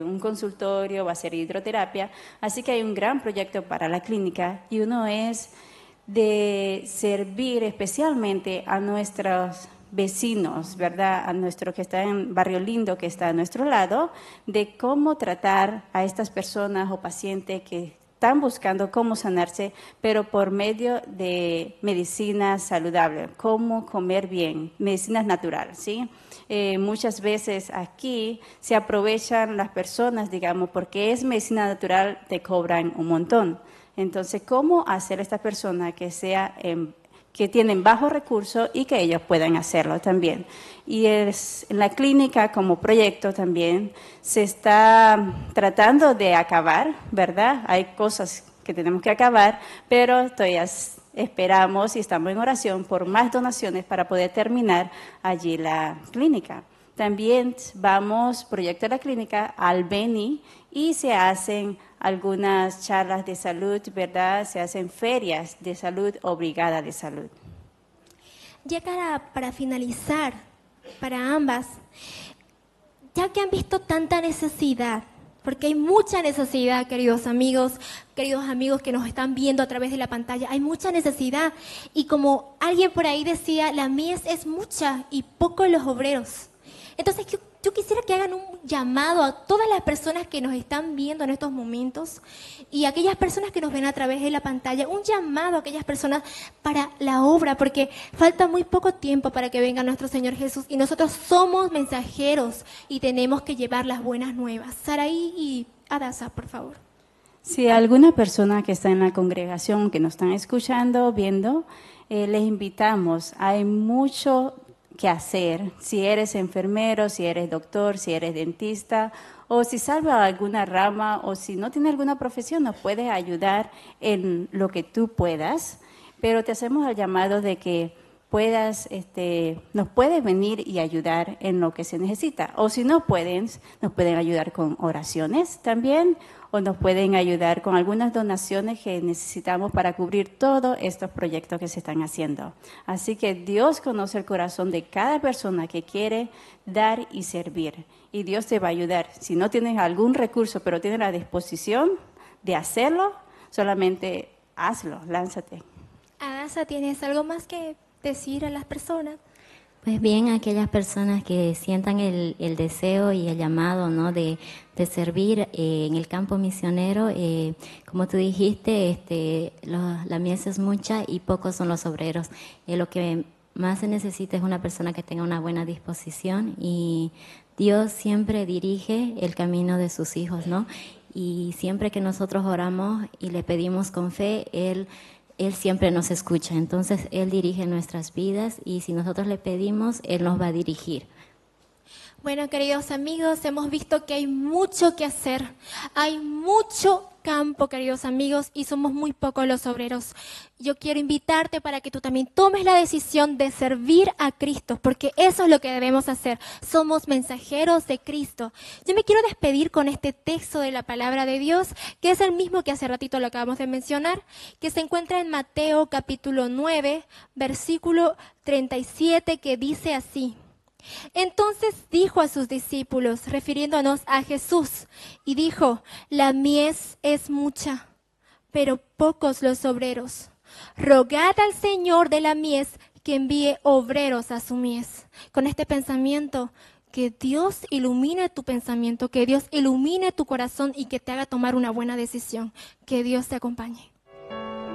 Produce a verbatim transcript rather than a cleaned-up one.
un consultorio, va a ser hidroterapia, así que hay un gran proyecto para la clínica y uno es de servir especialmente a nuestros vecinos, ¿verdad? A nuestro que está en Barrio Lindo, que está a nuestro lado, de cómo tratar a estas personas o pacientes que están buscando cómo sanarse, pero por medio de medicina saludable, cómo comer bien, medicinas naturales, ¿sí? Eh, muchas veces aquí se aprovechan las personas, digamos, porque es medicina natural, te cobran un montón. Entonces, ¿cómo hacer a estas personas que sea eh, que tienen bajos recursos y que ellos puedan hacerlo también? Y es, en la clínica como proyecto también se está tratando de acabar, ¿verdad? Hay cosas que tenemos que acabar, pero todavía esperamos y estamos en oración por más donaciones para poder terminar allí la clínica. También vamos, proyecto de la clínica, al Beni y se hacen algunas charlas de salud, ¿verdad? Se hacen ferias de salud o brigada de salud. Ya para, para finalizar, para ambas, ya que han visto tanta necesidad, porque hay mucha necesidad, queridos amigos, queridos amigos que nos están viendo a través de la pantalla, hay mucha necesidad. Y como alguien por ahí decía, la mies es mucha y pocos los obreros. Entonces yo, yo quisiera que hagan un llamado a todas las personas que nos están viendo en estos momentos y a aquellas personas que nos ven a través de la pantalla, un llamado a aquellas personas para la obra, porque falta muy poco tiempo para que venga nuestro Señor Jesús y nosotros somos mensajeros y tenemos que llevar las buenas nuevas. Saraí y Adasa, por favor. Si alguna persona que está en la congregación, que nos están escuchando, viendo, eh, les invitamos, hay mucho que hacer, si eres enfermero, si eres doctor, si eres dentista, o si salva alguna rama, o si no tienes alguna profesión, nos puedes ayudar en lo que tú puedas, pero te hacemos el llamado de que puedas, este, nos puedes venir y ayudar en lo que se necesita, o si no pueden, nos pueden ayudar con oraciones también, o nos pueden ayudar con algunas donaciones que necesitamos para cubrir todos estos proyectos que se están haciendo. Así que Dios conoce el corazón de cada persona que quiere dar y servir, y Dios te va a ayudar. Si no tienes algún recurso, pero tienes la disposición de hacerlo, solamente hazlo, lánzate. Adasa, ¿tienes algo más que decir a las personas? Pues bien, aquellas personas que sientan el, el deseo y el llamado, ¿no?, de, de servir eh, en el campo misionero, eh, como tú dijiste, este, lo, la mies es mucha y pocos son los obreros. Eh, lo que más se necesita es una persona que tenga una buena disposición y Dios siempre dirige el camino de sus hijos, ¿no? Y siempre que nosotros oramos y le pedimos con fe, Él Él siempre nos escucha, entonces Él dirige nuestras vidas y si nosotros le pedimos, Él nos va a dirigir. Bueno, queridos amigos, hemos visto que hay mucho que hacer, hay mucho campo, queridos amigos, y somos muy pocos los obreros. Yo quiero invitarte para que tú también tomes la decisión de servir a Cristo, porque eso es lo que debemos hacer. Somos mensajeros de Cristo. Yo me quiero despedir con este texto de la palabra de Dios, que es el mismo que hace ratito lo acabamos de mencionar, que se encuentra en Mateo capítulo nueve, versículo treinta y siete, que dice así. Entonces dijo a sus discípulos, refiriéndonos a Jesús, y dijo, la mies es mucha, pero pocos los obreros. Rogad al Señor de la mies que envíe obreros a su mies. Con este pensamiento, que Dios ilumine tu pensamiento, que Dios ilumine tu corazón y que te haga tomar una buena decisión. Que Dios te acompañe.